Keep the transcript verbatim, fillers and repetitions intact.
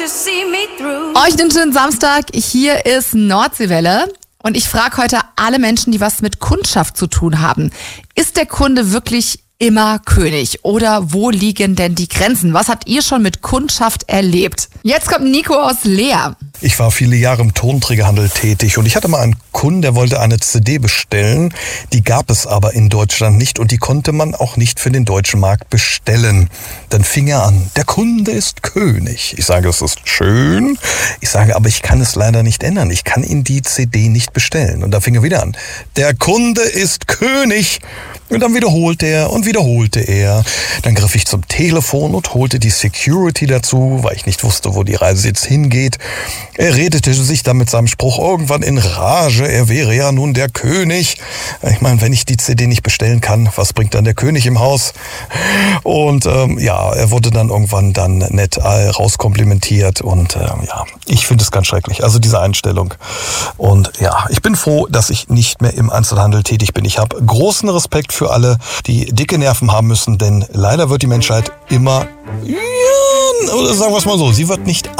Euch einen schönen Samstag. Hier ist Nordseewelle. Und ich frage heute alle Menschen, die was mit Kundschaft zu tun haben. Ist der Kunde wirklich immer König? Oder wo liegen denn die Grenzen? Was habt ihr schon mit Kundschaft erlebt? Jetzt kommt Nico aus Leer. Ich war viele Jahre im Tonträgerhandel tätig und ich hatte mal einen Kunden, der wollte eine C D bestellen. Die gab es aber in Deutschland nicht und die konnte man auch nicht für den deutschen Markt bestellen. Dann fing er an, der Kunde ist König. Ich sage, es ist schön. Ich sage, aber ich kann es leider nicht ändern. Ich kann Ihnen die C D nicht bestellen. Und da fing er wieder an, der Kunde ist König. Und dann wiederholte er und wiederholte er. Dann griff ich zum Telefon und holte die Security dazu, weil ich nicht wusste, wo die Reise jetzt hingeht. Er redete sich dann mit seinem Spruch irgendwann in Rage. Er wäre ja nun der König. Ich meine, wenn ich die C D nicht bestellen kann, was bringt dann der König im Haus? Und ähm, ja, er wurde dann irgendwann dann nett rauskomplimentiert. Und ähm, ja, ich finde es ganz schrecklich. Also diese Einstellung. Und ja, ich bin froh, dass ich nicht mehr im Einzelhandel tätig bin. Ich habe großen Respekt für alle, die dicke Nerven haben müssen, denn leider wird die Menschheit immer, ja, oder sagen wir es mal so, sie wird nicht